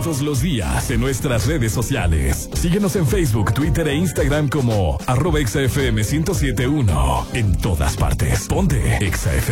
todos los días en nuestras redes sociales. Síguenos en Facebook, Twitter e Instagram como @ExaFM 1071. En todas partes. Ponte Exa FM.